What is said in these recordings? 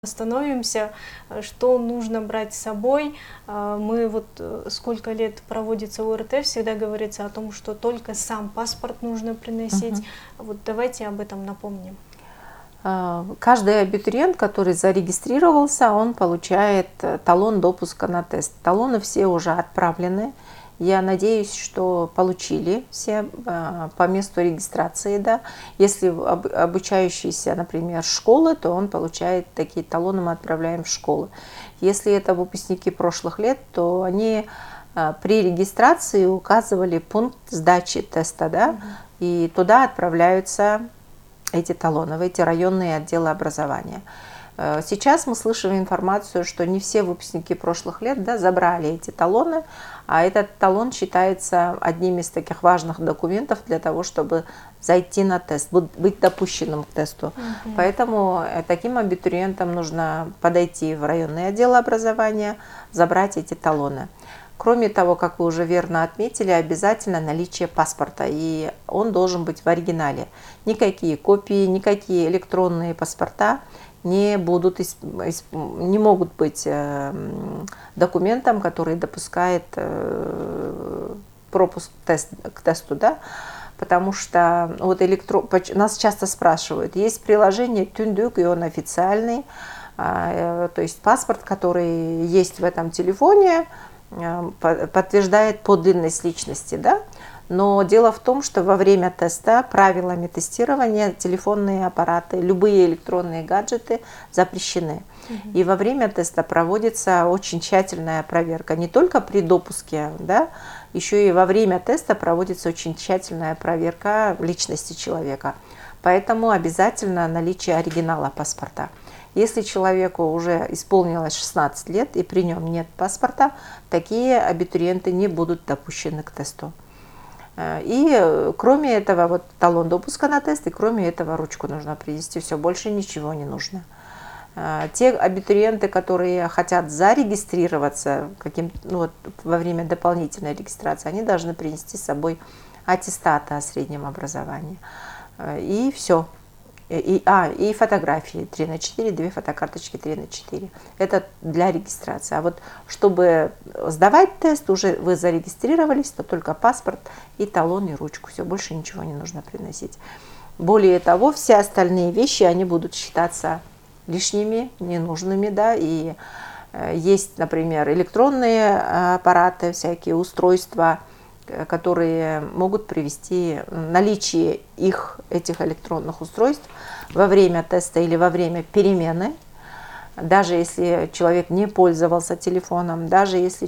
Остановимся, что нужно брать с собой. Мы вот сколько лет проводится ОРТ, всегда говорится о том, что только сам паспорт нужно приносить. Вот давайте об этом напомним. Каждый абитуриент, который зарегистрировался, он получает талон допуска на тест. Талоны все уже отправлены. Я надеюсь, что получили все по месту регистрации. Да. Если обучающийся, например, школы, то он получает такие талоны, мы отправляем в школы. Если это выпускники прошлых лет, то они при регистрации указывали пункт сдачи теста, да, и туда отправляются эти талоны, в эти районные отделы образования. Сейчас мы слышим информацию, что не все выпускники прошлых лет, да, забрали эти талоны, а этот талон считается одним из таких важных документов для того, чтобы зайти на тест, быть допущенным к тесту. Поэтому таким абитуриентам нужно подойти в районный отдел образования, забрать эти талоны. Кроме того, как вы уже верно отметили, обязательно наличие паспорта, и он должен быть в оригинале. Никакие копии, никакие электронные паспорта не могут быть документом, который допускает пропуск к тесту, да? Потому что вот нас часто спрашивают, есть приложение Түндүк, и он официальный, то есть паспорт, который есть в этом телефоне, подтверждает подлинность личности, да? Но дело в том, что во время теста правилами тестирования телефонные аппараты, любые электронные гаджеты запрещены. И во время теста проводится очень тщательная проверка, не только при допуске, да, еще и во время теста проводится очень тщательная проверка личности человека. Поэтому обязательно наличие оригинала паспорта. Если человеку уже исполнилось 16 лет и при нем нет паспорта, такие абитуриенты не будут допущены к тесту. И кроме этого, вот талон допуска на тест, и кроме этого ручку нужно принести, все, больше ничего не нужно. Те абитуриенты, которые хотят зарегистрироваться во время дополнительной регистрации, они должны принести с собой аттестаты о среднем образовании. И все. И фотографии 3×4, 2 фотокарточки 3×4. Это для регистрации. А вот чтобы сдавать тест, уже вы зарегистрировались, то только паспорт и талон, и ручку. Все, больше ничего не нужно приносить. Более того, все остальные вещи, они будут считаться лишними, ненужными, да, и есть, например, электронные аппараты, всякие устройства, которые могут привести наличие этих электронных устройств во время теста или во время перемены, даже если человек не пользовался телефоном, даже если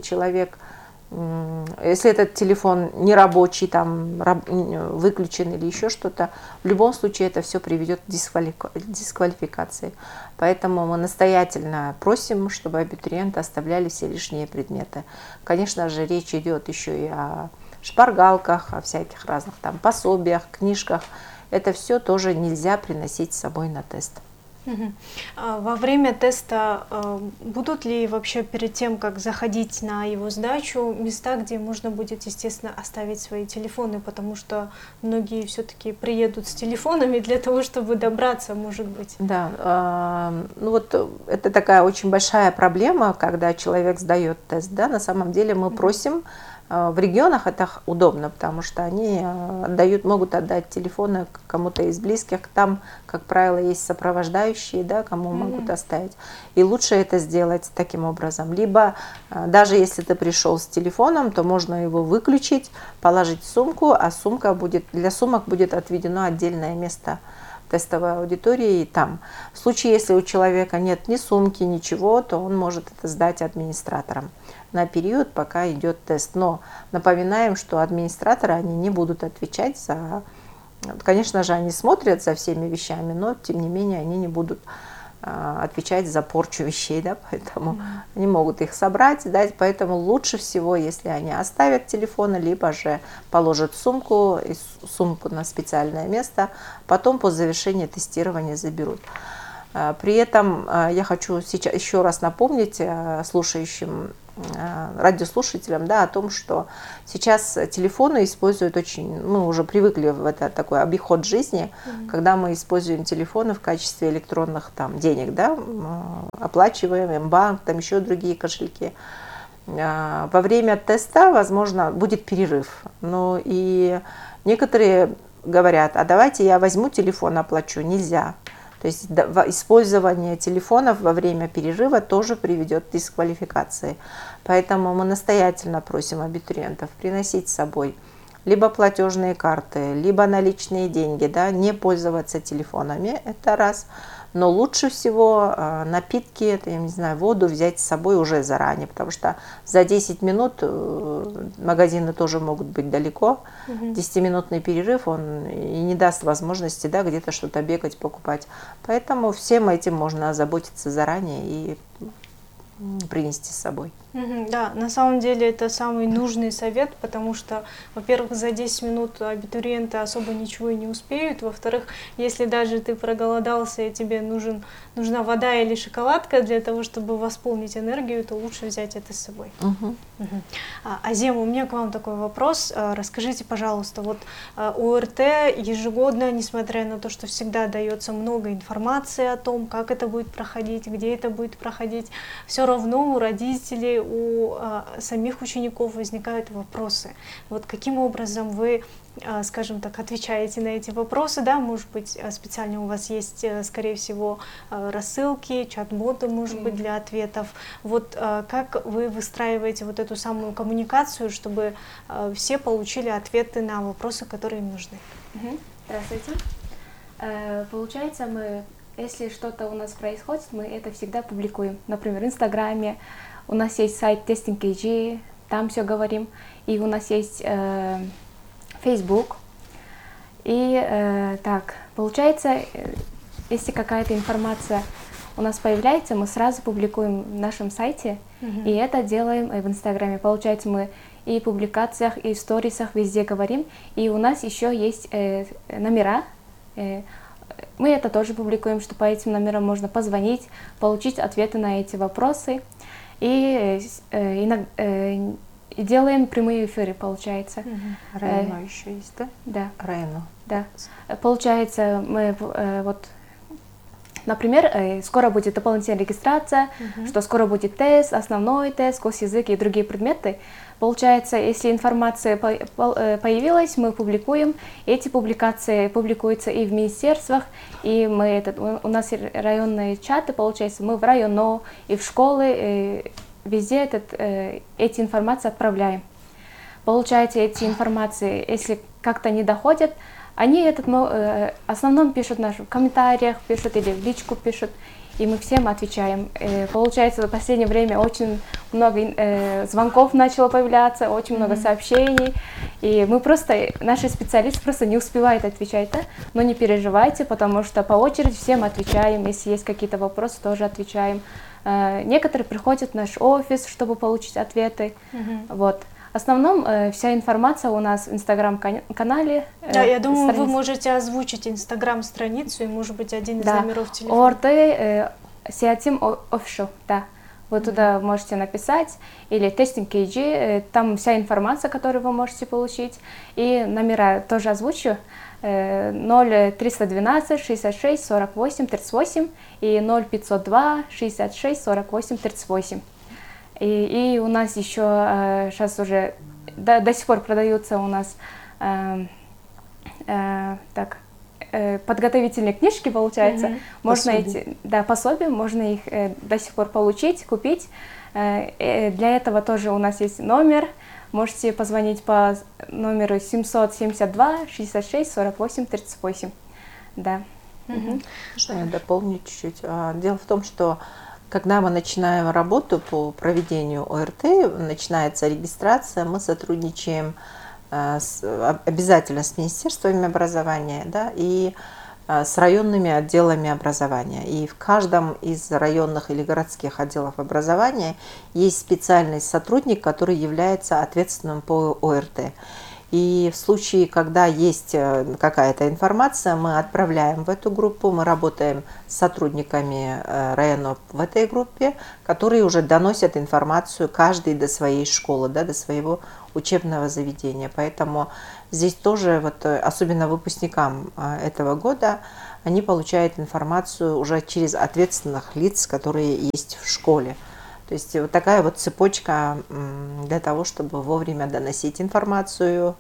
если этот телефон не рабочий, там, выключен или еще что-то, в любом случае это все приведет к дисквалификации. Поэтому мы настоятельно просим, чтобы абитуриенты оставляли все лишние предметы. Конечно же, речь идет еще и о шпаргалках, о всяких разных там пособиях, книжках. Это все тоже нельзя приносить с собой на тест. Во время теста будут ли вообще перед тем, как заходить на его сдачу, места, где можно будет, естественно, оставить свои телефоны, потому что многие все-таки приедут с телефонами для того, чтобы добраться, может быть? Да, ну вот это такая очень большая проблема, когда человек сдает тест. Да? На самом деле мы просим. В регионах это удобно, потому что они могут отдать телефоны кому-то из близких. Там, как правило, есть сопровождающие, да, кому могут оставить. И лучше это сделать таким образом. Либо, даже если ты пришел с телефоном, то можно его выключить, положить в сумку, а для сумок будет отведено отдельное место тестовой аудитории и там. В случае, если у человека нет ни сумки, ничего, то он может это сдать администраторам на период, пока идет тест. Но напоминаем, что администраторы, они не будут отвечать за... Конечно же, они смотрят за всеми вещами, но, тем не менее, они не будут отвечать за порчу вещей, да, поэтому они могут их собрать, дать, поэтому лучше всего, если они оставят телефоны, либо же положат сумку на специальное место, потом по завершении тестирования заберут. При этом я хочу сейчас еще раз напомнить слушающим радиослушателям, да, о том, что сейчас телефоны используют очень, мы уже привыкли в это такой обиход жизни, когда мы используем телефоны в качестве электронных там денег, да, оплачиваем банк, там еще другие кошельки. Во время теста, возможно, будет перерыв. Ну и некоторые говорят, а давайте я возьму телефон, оплачу. Нельзя. То есть использование телефонов во время перерыва тоже приведет к дисквалификации. Поэтому мы настоятельно просим абитуриентов приносить с собой либо платежные карты, либо наличные деньги, да, не пользоваться телефонами, это раз. Но лучше всего напитки, я не знаю, воду взять с собой уже заранее, потому что за 10 минут магазины тоже могут быть далеко. 10-минутный перерыв, он и не даст возможности, да, где-то что-то бегать, покупать. Поэтому всем этим можно озаботиться заранее и принести с собой. Да, на самом деле это самый нужный совет, потому что, во-первых, за 10 минут абитуриенты особо ничего и не успеют, во-вторых, если даже ты проголодался и тебе нужна вода или шоколадка для того, чтобы восполнить энергию, то лучше взять это с собой. Азем, у меня к вам такой вопрос. Расскажите, пожалуйста, вот ОРТ ежегодно, несмотря на то, что всегда дается много информации о том, как это будет проходить, где это будет проходить, все равно у родителей, у самих учеников возникают вопросы. Вот каким образом вы, скажем так, отвечаете на эти вопросы, да, может быть, специально у вас есть, скорее всего, рассылки, чат-боты, может быть, для ответов. Вот как вы выстраиваете вот эту самую коммуникацию, чтобы все получили ответы на вопросы, которые им нужны? Здравствуйте. Получается, если что-то у нас происходит, мы это всегда публикуем. Например, в Инстаграме, у нас есть сайт Testing.kg, там все говорим. И у нас есть Facebook. И так, получается, если какая-то информация у нас появляется, мы сразу публикуем в нашем сайте. И это делаем в Инстаграме. Получается, мы и в публикациях, и в сторисах везде говорим. И у нас еще есть номера. Мы это тоже публикуем, что по этим номерам можно позвонить, получить ответы на эти вопросы. И делаем прямые эфиры, получается. Райно еще есть, да? Да. Райно. Да. Получается, мы вот, например, скоро будет дополнительная регистрация, что скоро будет тест, основной тест, госязык и другие предметы. Получается, если информация появилась, мы публикуем. Эти публикации публикуются и в министерствах, и у нас районные чаты, получается, мы в районо и в школы, везде эти информации отправляем. Получается, эти информации, если как-то не доходят, они в основном пишут в комментариях, пишут или в личку пишут, и мы всем отвечаем. Получается, в последнее время очень много звонков начало появляться, очень много сообщений, и наши специалисты просто не успевают отвечать, да? Но не переживайте, потому что по очереди всем отвечаем, если есть какие-то вопросы, тоже отвечаем. Некоторые приходят в наш офис, чтобы получить ответы, вот. В основном вся информация у нас в Инстаграм-канале. Да, я думаю, вы можете озвучить Инстаграм-страницу и, может быть, один из номеров телефона. ОРТ Сиатим Official, да. Вы туда можете написать, или Testing.kg, там вся информация, которую вы можете получить. И номера тоже озвучу. 0312 66 48 38 и 0502 66 48 38. И у нас еще сейчас уже до сих пор продаются у нас подготовительные книжки, получается. Можно пособия, можно их до сих пор получить, купить. Для этого тоже у нас есть номер. Можете позвонить по номеру 772 66 48 38. Да. Можно я дополню чуть-чуть? Дело в том, что когда мы начинаем работу по проведению ОРТ, начинается регистрация, мы сотрудничаем обязательно с министерствами образования, да, и с районными отделами образования. И в каждом из районных или городских отделов образования есть специальный сотрудник, который является ответственным по ОРТ. И в случае, когда есть какая-то информация, мы отправляем в эту группу, мы работаем с сотрудниками района в этой группе, которые уже доносят информацию каждый до своей школы, да, до своего учебного заведения. Поэтому здесь тоже, вот, особенно выпускникам этого года, они получают информацию уже через ответственных лиц, которые есть в школе. То есть вот такая вот цепочка для того, чтобы вовремя доносить информацию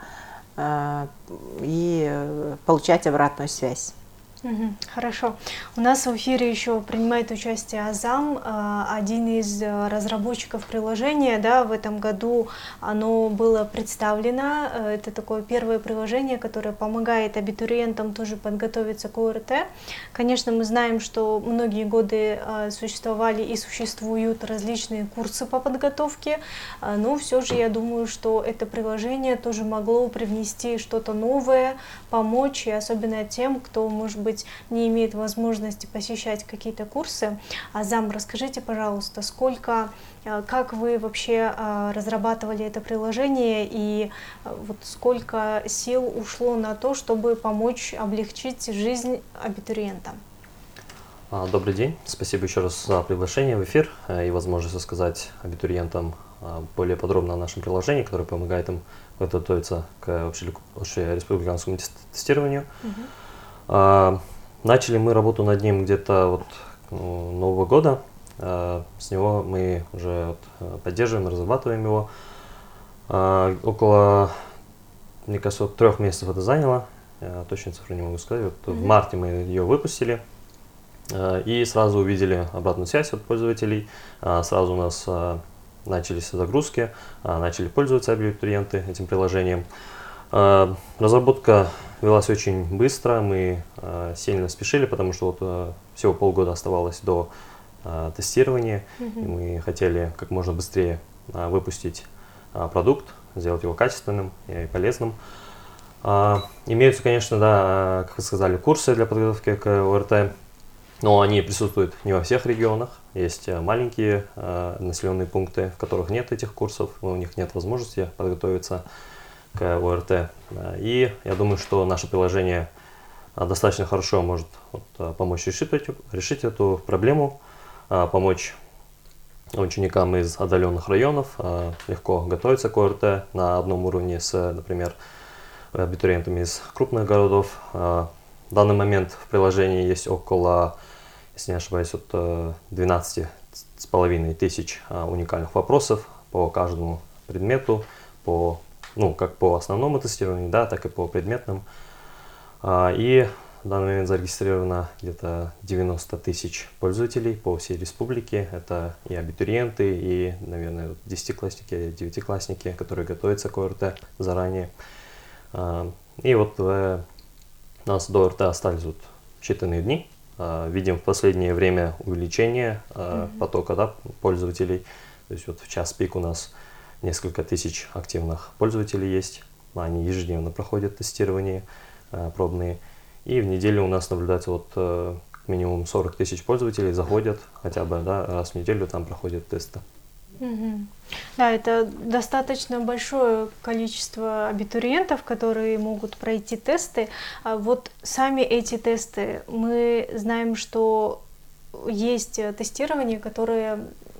и получать обратную связь. Хорошо. У нас в эфире еще принимает участие Азам, один из разработчиков приложения. Да, в этом году оно было представлено. Это такое первое приложение, которое помогает абитуриентам тоже подготовиться к ОРТ. Конечно, мы знаем, что многие годы существовали и существуют различные курсы по подготовке, но все же я думаю, что это приложение тоже могло привнести что-то новое, помочь, и особенно тем, кто, может быть, не имеет возможности посещать какие-то курсы. Азам, расскажите, пожалуйста, как вы вообще разрабатывали это приложение и вот сколько сил ушло на то, чтобы помочь облегчить жизнь абитуриентам? Добрый день, спасибо еще раз за приглашение в эфир и возможность рассказать абитуриентам более подробно о нашем приложении, которое помогает им подготовиться к общереспубликанскому тестированию. Начали мы работу над ним где-то Нового года. С него мы уже поддерживаем, разрабатываем его. Около, мне кажется, 3 месяцев это заняло. Точную цифру не могу сказать. В марте мы ее выпустили. И сразу увидели обратную связь от пользователей. Сразу у нас начались загрузки, начали пользоваться абитуриенты этим приложением. Разработка велась очень быстро, мы сильно спешили, потому что всего полгода оставалось до тестирования, и мы хотели как можно быстрее выпустить продукт, сделать его качественным и полезным. Имеются, конечно, да, как вы сказали, курсы для подготовки к ОРТ, но они присутствуют не во всех регионах. Есть маленькие населенные пункты, в которых нет этих курсов, у них нет возможности подготовиться к ОРТ. И я думаю, что наше приложение достаточно хорошо может помочь решить эту проблему, помочь ученикам из отдаленных районов легко готовиться к ОРТ на одном уровне с, например, абитуриентами из крупных городов. В данный момент в приложении есть около, если не ошибаюсь, 12,5 тысяч уникальных вопросов по каждому предмету, как по основному тестированию, да, так и по предметным. И в данный момент зарегистрировано где-то 90 тысяч пользователей по всей республике. Это и абитуриенты, и, наверное, 10-классники, 9-классники, которые готовятся к ОРТ заранее. И у нас до ОРТ остались считанные дни. Видим в последнее время увеличение потока, да, пользователей. То есть в час пик у нас несколько тысяч активных пользователей есть. Они ежедневно проходят тестирование пробные. И в неделю у нас наблюдается минимум 40 тысяч пользователей заходят хотя бы, да, раз в неделю там проходят тесты. Да, это достаточно большое количество абитуриентов, которые могут пройти тесты. Вот сами эти тесты, мы знаем, что есть тестирование, которое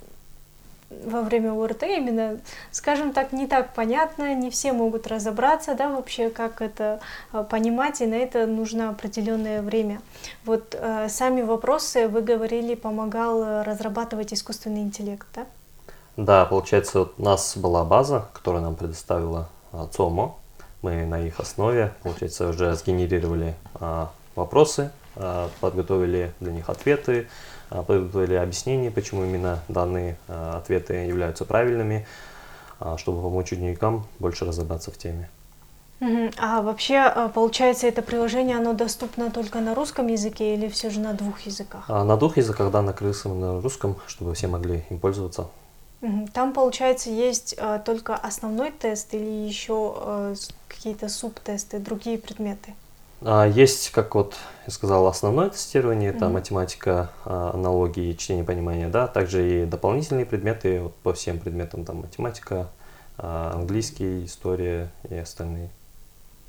во время ОРТ именно, скажем так, не так понятно, не все могут разобраться, да, вообще, как это понимать, и на это нужно определенное время. Вот сами вопросы, вы говорили, помогал разрабатывать искусственный интеллект, да? Да, получается, у нас была база, которую нам предоставила ЦОМО. Мы на их основе, получается, уже сгенерировали вопросы, подготовили для них ответы, подготовили объяснение, почему именно данные ответы являются правильными, чтобы помочь ученикам больше разобраться в теме. А вообще, получается, это приложение, оно доступно только на русском языке или все же на 2 языках? На 2 языках, да, на крымском и на русском, чтобы все могли им пользоваться. Там, получается, есть только основной тест или еще какие-то субтесты, другие предметы? Есть, как я сказал, основное тестирование, это математика, аналогии, чтение, понимание, да, также и дополнительные предметы по всем предметам, там математика, английский, история и остальные.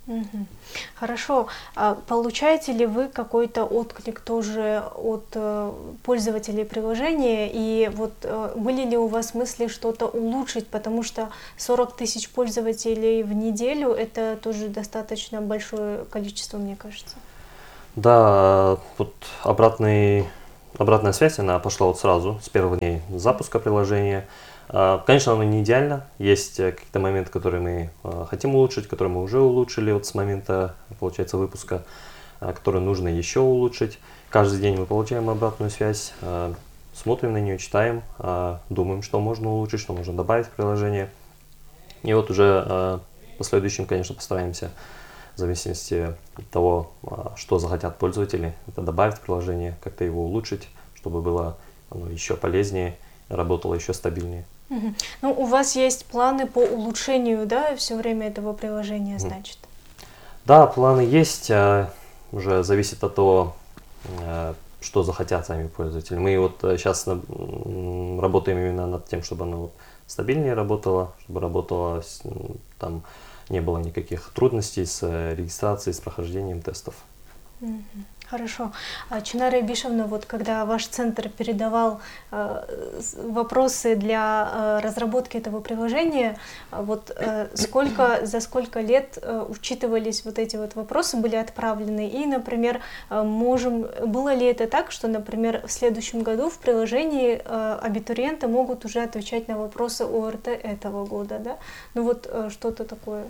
Мгм. Хорошо. А получаете ли вы какой-то отклик тоже от пользователей приложения? И вот были ли у вас мысли что-то улучшить? Потому что 40 тысяч пользователей в неделю — это тоже достаточно большое количество, мне кажется. Да, вот обратная связь, она пошла вот сразу, с первых дней запуска приложения. Конечно, оно не идеально, есть какие-то моменты, которые мы хотим улучшить, которые мы уже улучшили вот с момента, получается, выпуска, которые нужно еще улучшить. Каждый день мы получаем обратную связь, смотрим на нее, читаем, думаем, что можно улучшить, что можно добавить в приложение. И вот уже в последующем, конечно, постараемся, в зависимости от того, что захотят пользователи, это добавить в приложение, как-то его улучшить, чтобы было оно еще полезнее, работало еще стабильнее. Мгм. Ну, у вас есть планы по улучшению, да, все время этого приложения, значит? Да, планы есть, уже зависит от того, что захотят сами пользователи. Мы вот сейчас работаем именно над тем, чтобы оно вот стабильнее работало, чтобы работало, там не было никаких трудностей с регистрацией, с прохождением тестов. Мгм. Хорошо. Чинара Ибишевна, вот когда ваш центр передавал вопросы для разработки этого приложения, вот за сколько лет учитывались вот эти вот вопросы, были отправлены? И, например, было ли это так, что, например, в следующем году в приложении абитуриенты могут уже отвечать на вопросы ОРТ этого года, да? Ну вот что-то такое.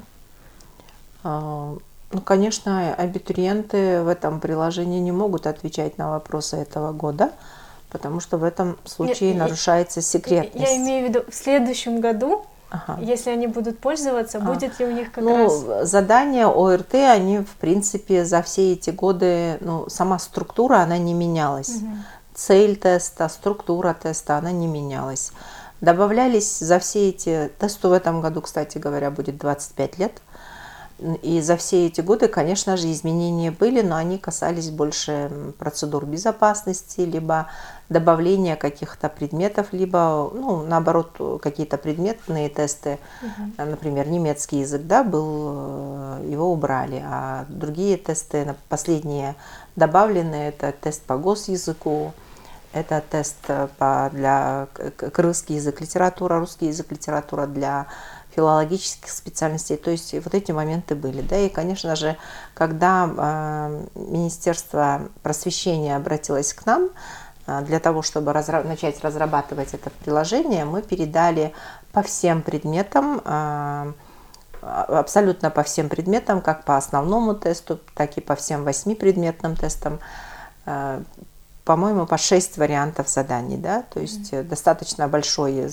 Ну, конечно, абитуриенты в этом приложении не могут отвечать на вопросы этого года, потому что в этом случае нарушается секретность. Я имею в виду, в следующем году, если они будут пользоваться, будет ли у них как раз... Задания ОРТ, они, в принципе, за все эти годы, сама структура, она не менялась. Цель теста, структура теста, она не менялась. Добавлялись за все эти... Тесту в этом году, кстати говоря, будет 25 лет. И за все эти годы, конечно же, изменения были, но они касались больше процедур безопасности, либо добавления каких-то предметов, либо, наоборот, какие-то предметные тесты. Например, немецкий язык, да, его убрали, а другие тесты, последние добавлены, это тест по госязыку, это тест для крымский язык, литература, русский язык, литература для филологических специальностей, то есть вот эти моменты были, да, и, конечно же, когда Министерство просвещения обратилось к нам для того, чтобы начать разрабатывать это приложение, мы передали по всем предметам, абсолютно по всем предметам, как по основному тесту, так и по всем 8-предметным тестам, по-моему, по 6 вариантов заданий, да, то есть достаточно большой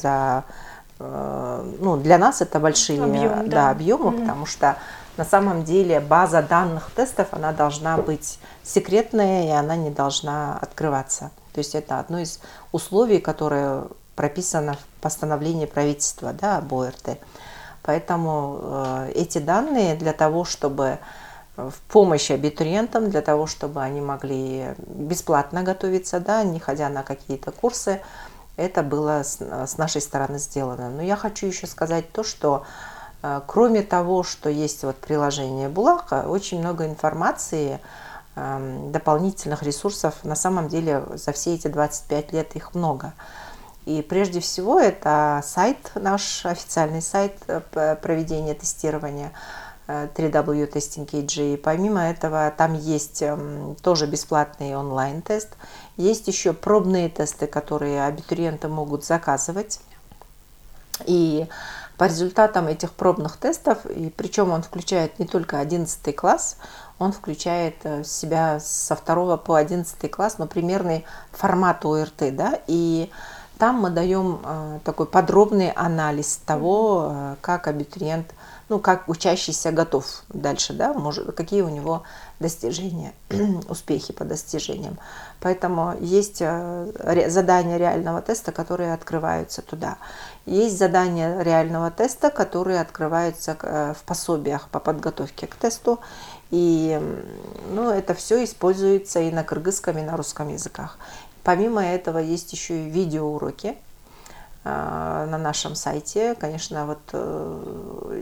для нас это большие объемы, потому что на самом деле база данных тестов, она должна быть секретная, и она не должна открываться. То есть это одно из условий, которое прописано в постановлении правительства, да, об ОРТ. Поэтому эти данные для того, чтобы в помощь абитуриентам, для того, чтобы они могли бесплатно готовиться, да, не ходя на какие-то курсы, это было с нашей стороны сделано. Но я хочу еще сказать то, что кроме того, что есть вот приложение Булака, очень много информации, дополнительных ресурсов. На самом деле за все эти 25 лет их много. И прежде всего это сайт, наш официальный сайт проведения тестирования www.testing.kg. Помимо этого там есть тоже бесплатный онлайн-тест. Есть еще пробные тесты, которые абитуриенты могут заказывать. И по результатам этих пробных тестов, и причем он включает не только 11 класс, он включает в себя со 2 по 11 класс, но примерный формат ОРТ, да, и там мы даем такой подробный анализ того, как абитуриент, как учащийся готов дальше, да, какие у него достижения, успехи по достижениям. Поэтому есть задания реального теста, которые открываются туда. Есть задания реального теста, которые открываются в пособиях по подготовке к тесту. И это все используется и на кыргызском, и на русском языках. Помимо этого есть еще и видеоуроки на нашем сайте. Конечно, вот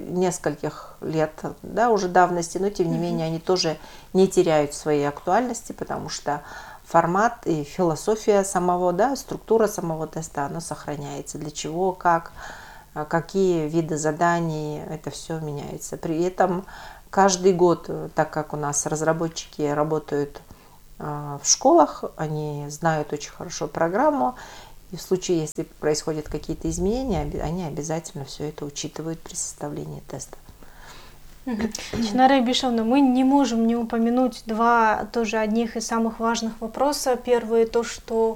нескольких лет, да, уже давности, но тем не менее они тоже не теряют своей актуальности, потому что формат и философия самого, да, структура самого теста, она сохраняется. Для чего, как, какие виды заданий, это все меняется. При этом каждый год, так как у нас разработчики работают в школах, они знают очень хорошо программу, и в случае, если происходят какие-то изменения, они обязательно все это учитывают при составлении теста. Чинара Айбишевна, мы не можем не упомянуть два тоже одних из самых важных вопроса. Первый то, что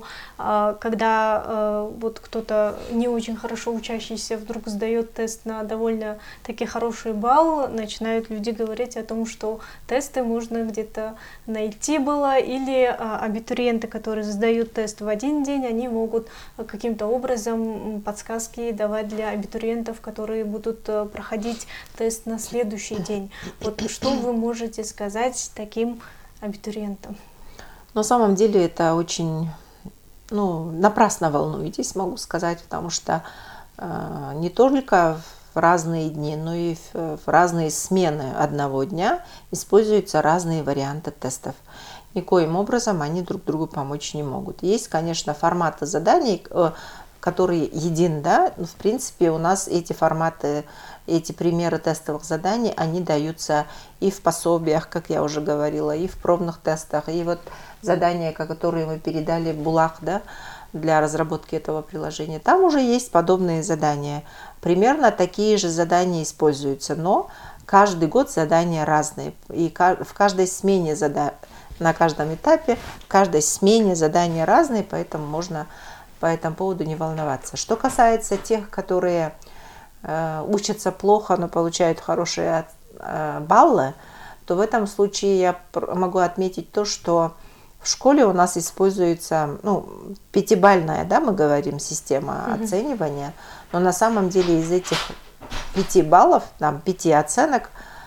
когда вот кто-то не очень хорошо учащийся вдруг сдает тест на довольно-таки хороший балл, начинают люди говорить о том, что тесты можно где-то найти было, или абитуриенты, которые сдают тест в один день, они могут каким-то образом подсказки давать для абитуриентов, которые будут проходить тест на следующий день. Вот что вы можете сказать таким абитуриентам? На самом деле это очень, напрасно волнуетесь, могу сказать, потому что не только в разные дни, но и в разные смены одного дня используются разные варианты тестов. Никоим образом они друг другу помочь не могут. Есть, конечно, форматы заданий, которые един, да, но в принципе у нас эти форматы, эти примеры тестовых заданий, они даются и в пособиях, как я уже говорила, и в пробных тестах, и вот задания, которые мы передали в Булах, да, для разработки этого приложения. Там уже есть подобные задания. Примерно такие же задания используются, но каждый год задания разные. И в каждой смене на каждом этапе, в каждой смене задания разные, поэтому можно по этому поводу не волноваться. Что касается тех, которые учатся плохо, но получают хорошие баллы, то в этом случае я могу отметить то, что в школе у нас используется пятибалльная, да, мы говорим, система оценивания, но на самом деле из этих 5 баллов, 5 оценок,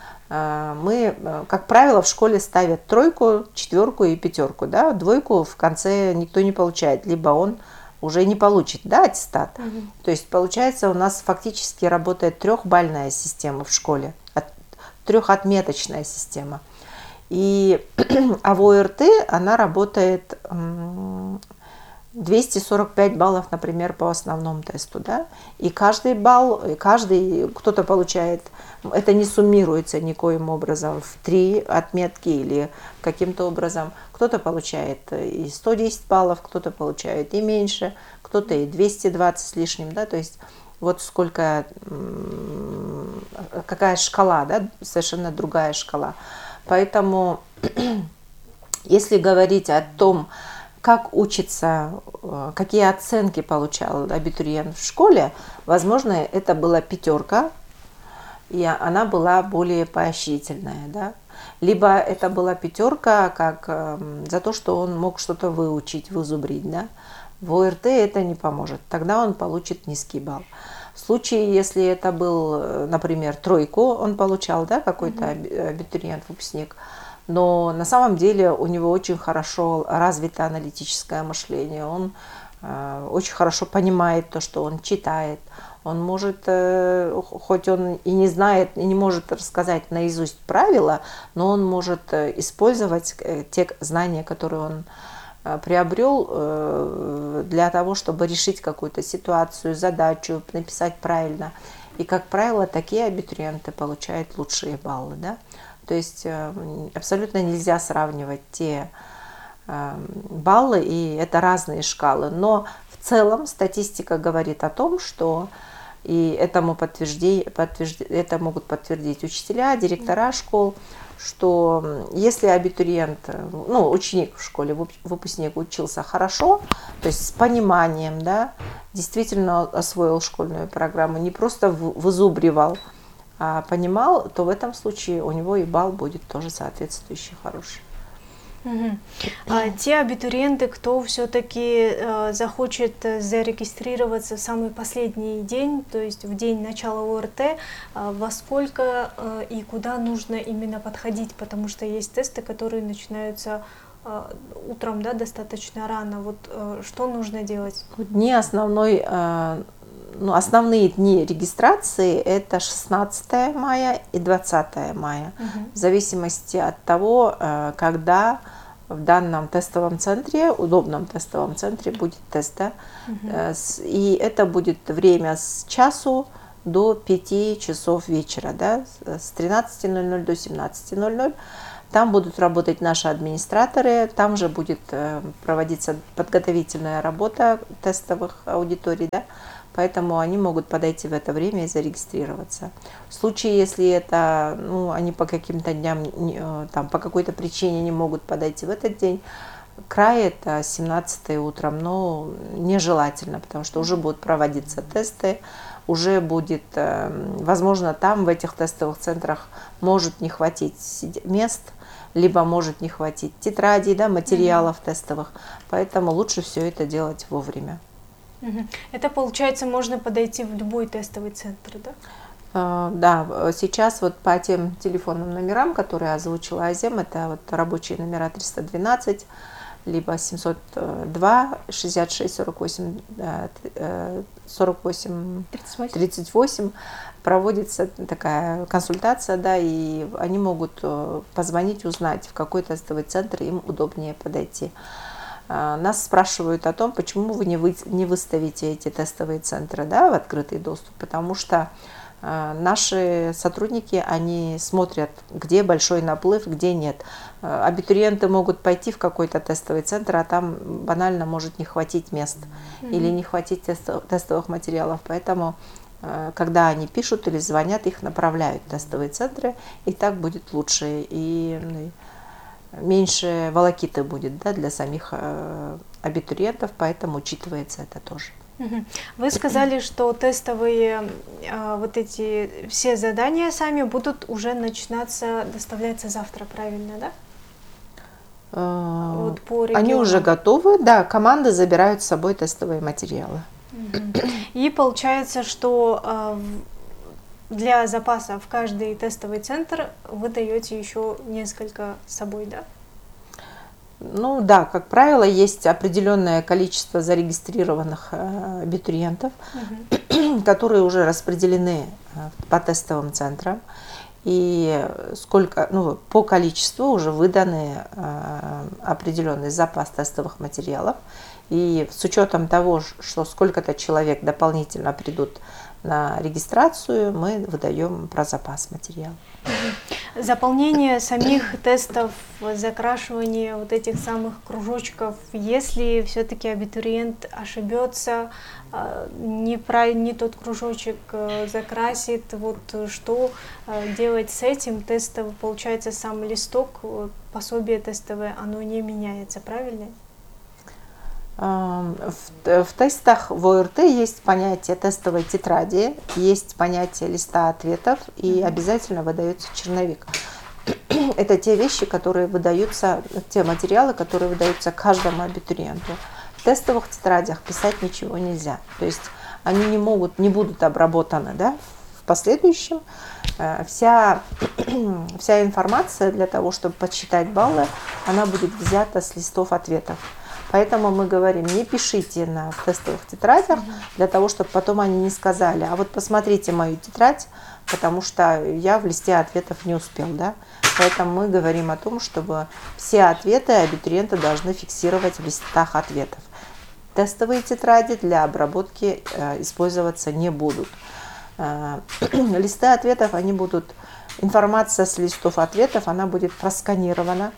мы, как правило, в школе ставят 3, 4 и 5, да, 2 в конце никто не получает, либо он уже не получит, да, аттестат. То есть, получается, у нас фактически работает 3-бальная система в школе, 3-отметочная система. А в ОРТ она работает 245 баллов, например, по основному тесту, да, и каждый балл, кто-то получает, это не суммируется никоим образом в 3 отметки или каким-то образом, кто-то получает и 110 баллов, кто-то получает и меньше, кто-то и 220 с лишним, да, то есть вот сколько, какая шкала, да, совершенно другая шкала. Поэтому, если говорить о том, как учится, какие оценки получал абитуриент в школе, возможно, это была 5, и она была более поощрительная, да? Либо это была 5 как за то, что он мог что-то выучить, вызубрить, да? В ОРТ это не поможет, тогда он получит низкий балл. В случае, если это был, например, 3 он получал, да, какой-то абитуриент, выпускник, но на самом деле у него очень хорошо развито аналитическое мышление, он очень хорошо понимает то, что он читает, он может, хоть он и не знает, и не может рассказать наизусть правила, но он может использовать те знания, которые он приобрел для того, чтобы решить какую-то ситуацию, задачу, написать правильно. И, как правило, такие абитуриенты получают лучшие баллы, да? То есть абсолютно нельзя сравнивать те баллы, и это разные шкалы. Но в целом статистика говорит о том, что и это могут подтвердить учителя, директора школ, что если абитуриент, ученик в школе, выпускник учился хорошо, то есть с пониманием, да, действительно освоил школьную программу, не просто вызубривал, а понимал, то в этом случае у него и балл будет тоже соответствующий хороший. А те абитуриенты, кто все-таки захочет зарегистрироваться в самый последний день, то есть в день начала ОРТ, во сколько и куда нужно именно подходить, потому что есть тесты, которые начинаются утром, да, достаточно рано. Вот что нужно делать? В дни основной ну, основные дни регистрации это 16 мая и 20 мая, в зависимости от того, когда в данном тестовом центре, удобном тестовом центре будет тест. Да? И это будет время с часу до 5 часов вечера, да? С 13:00 до 17:00. Там будут работать наши администраторы, там же будет проводиться подготовительная работа тестовых аудиторий, да? Поэтому они могут подойти в это время и зарегистрироваться. В случае, если это, ну, они по каким-то дням, там, по какой-то причине не могут подойти в этот день, край это 17 утром, но нежелательно, потому что уже будут проводиться тесты, уже будет, возможно, там в этих тестовых центрах может не хватить мест, либо может не хватить тетрадей, да, материалов тестовых, поэтому лучше все это делать вовремя. Это, получается, можно подойти в любой тестовый центр, да? Да, сейчас вот по тем телефонным номерам, которые озвучила Азем, это вот рабочие номера 312, либо 702 66 48 48 38, проводится такая консультация, да, и они могут позвонить, узнать, в какой тестовый центр им удобнее подойти. Нас спрашивают о том, почему вы не выставите эти тестовые центры, да, в открытый доступ, потому что наши сотрудники, они смотрят, где большой наплыв, где нет. Абитуриенты могут пойти в какой-то тестовый центр, а там банально может не хватить мест или не хватить тестовых материалов. Поэтому, когда они пишут или звонят, их направляют в тестовые центры, и так будет лучше. И меньше волокиты будет, да, для самих абитуриентов, поэтому учитывается это тоже. Вы сказали, что тестовые вот эти все задания сами будут уже начинаться, доставляться завтра, правильно, да? Вот по Они уже готовы, да, команды забирают с собой тестовые материалы. И получается, что для запаса в каждый тестовый центр вы даете еще несколько с собой, да? Ну да, как правило, есть определенное количество зарегистрированных абитуриентов, которые уже распределены по тестовым центрам. И сколько, ну, по количеству уже выданы определенный запас тестовых материалов. И с учетом того, что сколько-то человек дополнительно придут на регистрацию, мы выдаем про запас материала. Заполнение самих тестов, закрашивание вот этих самых кружочков, если все-таки абитуриент ошибется, не тот кружочек закрасит, вот что делать с этим тестом? Получается, сам листок, пособие тестовое, оно не меняется, правильно? В тестах в ОРТ есть понятие тестовой тетради, есть понятие листа ответов и обязательно выдается черновик. Это те вещи, которые выдаются, те материалы, которые выдаются каждому абитуриенту. В тестовых тетрадях писать ничего нельзя, то есть они не будут обработаны, да, в последующем. Вся информация для того, чтобы подсчитать баллы, она будет взята с листов ответов. Поэтому мы говорим, не пишите на тестовых тетрадях, для того, чтобы потом они не сказали, а вот посмотрите мою тетрадь, потому что я в листе ответов не успел. Да? Поэтому мы говорим о том, чтобы все ответы абитуриенты должны фиксировать в листах ответов. Тестовые тетради для обработки использоваться не будут. Листы ответов, они будут, информация с листов ответов, она будет просканирована.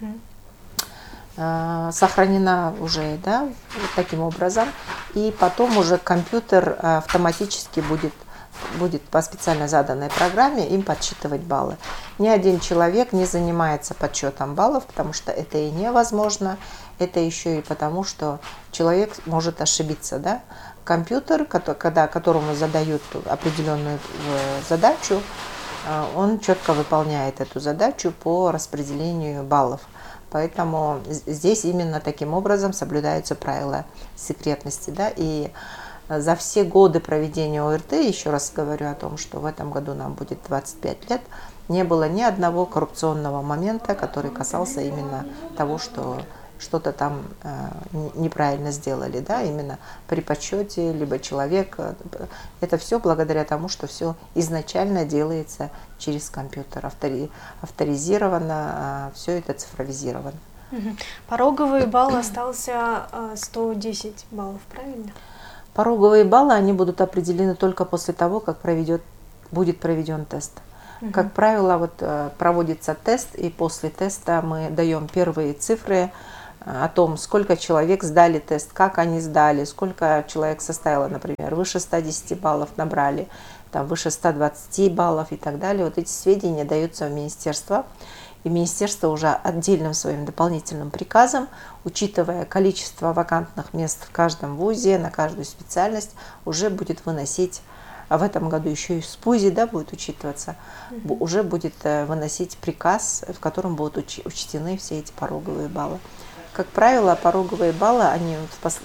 Сохранена уже, да, вот таким образом, и потом уже компьютер автоматически будет по специально заданной программе им подсчитывать баллы. Ни один человек не занимается подсчетом баллов, потому что это и невозможно, это еще и потому, что человек может ошибиться, да. Компьютер, которому задают определенную задачу, он четко выполняет эту задачу по распределению баллов. Поэтому здесь именно таким образом соблюдаются правила секретности. Да? И за все годы проведения ОРТ, еще раз говорю о том, что в этом году нам будет 25 лет, не было ни одного коррупционного момента, который касался именно того, что что-то там неправильно сделали, да, именно при подсчете, либо человек. Это все благодаря тому, что все изначально делается через компьютер, авторизировано, все это цифровизировано. Пороговый балл остался 110 баллов, правильно? Пороговые баллы, они будут определены только после того, как будет проведен тест. Как правило, вот проводится тест, и после теста мы даем первые цифры о том, сколько человек сдали тест, как они сдали, сколько человек составило, например, выше 110 баллов набрали, там, выше 120 баллов и так далее. Вот эти сведения даются в министерство, и министерство уже отдельным своим дополнительным приказом, учитывая количество вакантных мест в каждом вузе, на каждую специальность, уже будет выносить. А в этом году еще и в СПУЗе, да, будет учитываться, уже будет выносить приказ, в котором будут учтены все эти пороговые баллы. Как правило, пороговые баллы, они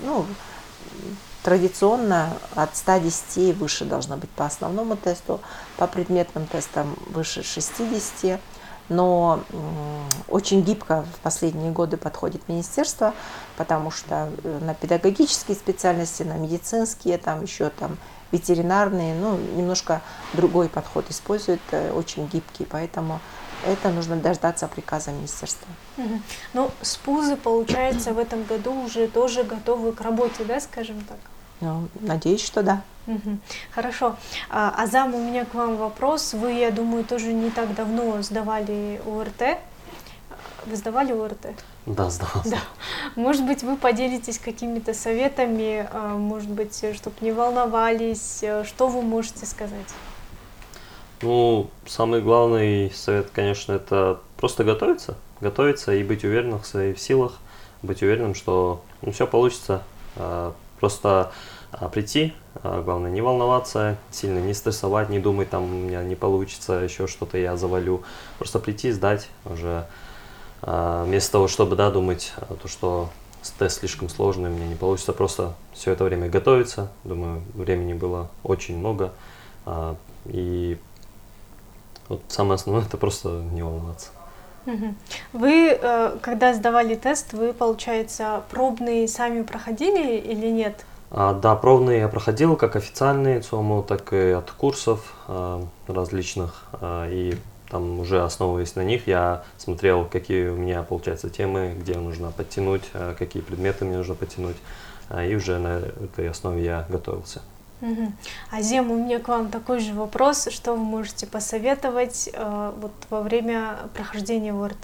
традиционно от 110 и выше должны быть по основному тесту, по предметным тестам выше 60, но очень гибко в последние годы подходит министерство, потому что на педагогические специальности, на медицинские, там еще там ветеринарные, немножко другой подход используют, очень гибкий, поэтому это нужно дождаться приказа министерства. Ну, СПУЗы, получается, в этом году уже тоже готовы к работе, да, скажем так? Ну, надеюсь, что да. Хорошо. Азам, у меня к вам вопрос. Вы, я думаю, тоже не так давно сдавали ОРТ. Вы сдавали ОРТ? Да, сдавал. Да. Может быть, вы поделитесь какими-то советами, может быть, чтобы не волновались. Что вы можете сказать? Ну, самый главный совет, конечно, это просто готовиться и быть уверенным в своих силах, быть уверенным, что все получится. Просто прийти, главное не волноваться, сильно не стрессовать, не думать, там у меня не получится, еще что-то я завалю. Просто прийти, сдать уже, вместо того, чтобы думать, что тест слишком сложный, у меня не получится, просто все это время готовиться. Думаю, времени было очень много. И вот самое основное, это просто не волноваться. Вы, когда сдавали тест, вы, получается, пробные сами проходили или нет? Да, пробные я проходил, как официальные ЦОМО, так и от курсов различных. И там уже основываясь на них, я смотрел, какие у меня, получается, темы, где нужно подтянуть, какие предметы мне нужно подтянуть. И уже на этой основе я готовился. Азем, у меня к вам такой же вопрос. Что вы можете посоветовать вот во время прохождения ОРТ?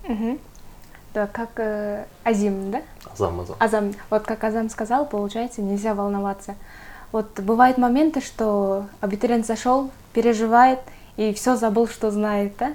Да, как Азим, да? Азам. Вот как Азам сказал, получается, нельзя волноваться. Вот бывают моменты, что абитуриент зашел, переживает и все забыл, что знает, да?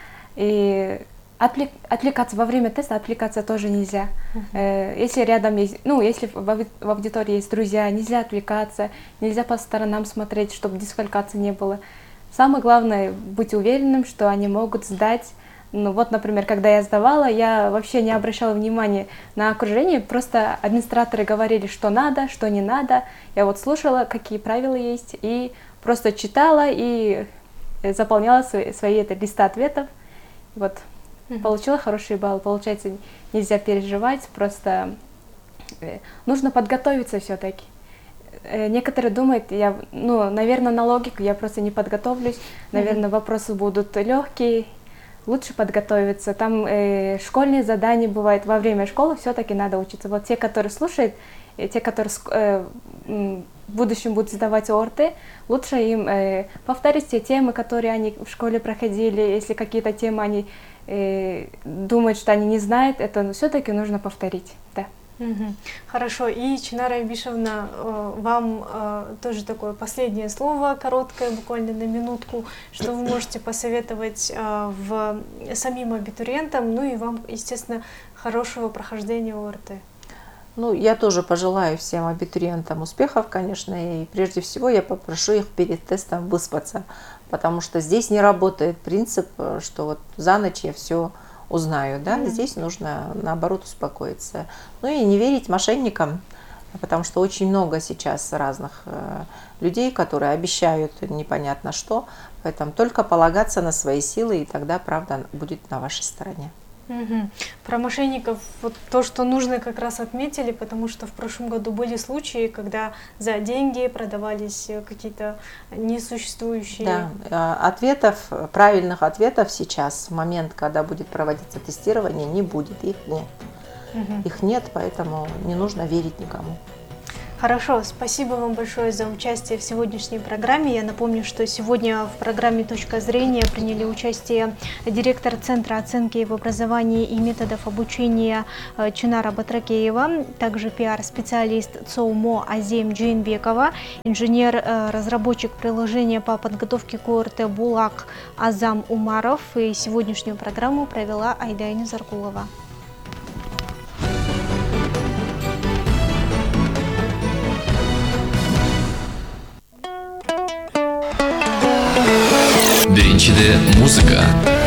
И отвлекаться во время теста, отвлекаться тоже нельзя. Если рядом есть, если в аудитории есть друзья, нельзя отвлекаться, нельзя по сторонам смотреть, чтобы дисквалификации не было. Самое главное быть уверенным, что они могут сдать. Вот, например, когда я сдавала, я вообще не обращала внимания на окружение, просто администраторы говорили, что надо, что не надо. Я вот слушала, какие правила есть, и просто читала и заполняла свои листы ответов. Вот. Получила хороший балл. Получается, нельзя переживать, просто нужно подготовиться все-таки. Некоторые думают, наверное, на логику я просто не подготовлюсь, наверное, вопросы будут легкие, лучше подготовиться. Там школьные задания бывают во время школы, все-таки надо учиться. Вот те, которые слушают, те, которые в будущем будут сдавать ОРТ, лучше им повторить те темы, которые они в школе проходили. Если какие-то темы они думают, что они не знают, это все-таки нужно повторить. Да. Хорошо. И, Чинара Айбишевна, вам тоже такое последнее слово, короткое, буквально на минутку, что вы можете посоветовать самим абитуриентам, и вам, естественно, хорошего прохождения ОРТ. Я тоже пожелаю всем абитуриентам успехов, конечно, и прежде всего я попрошу их перед тестом выспаться, потому что здесь не работает принцип, что вот за ночь я все узнаю, да, здесь нужно, наоборот, успокоиться. И не верить мошенникам, потому что очень много сейчас разных людей, которые обещают непонятно что, поэтому только полагаться на свои силы, и тогда правда будет на вашей стороне. Мгм. Про мошенников вот то, что нужно, как раз отметили, потому что в прошлом году были случаи, когда за деньги продавались какие-то несуществующие. Да, ответов, правильных ответов сейчас, в момент, когда будет проводиться тестирование, не будет, их нет. Мгм. Их нет, поэтому не нужно верить никому. Хорошо, спасибо вам большое за участие в сегодняшней программе. Я напомню, что сегодня в программе «Точка зрения» приняли участие директор Центра оценки в образовании и методов обучения Чунара Батракеева, также пиар-специалист ЦОУМО Азем Джейнбекова, инженер-разработчик приложения по подготовке к ОРТ «Булак» Азам Умаров. И сегодняшнюю программу провела Айдайна Заркулова. Биринчиде музыка.